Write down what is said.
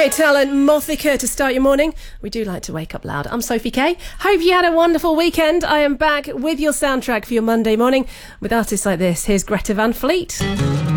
UK talent Mothica to start your morning. We do like to wake up loud. I'm Sophie Kay. Hope you had a wonderful weekend. I am back with your soundtrack for your Monday morning with artists like this. Here's Greta Van Fleet.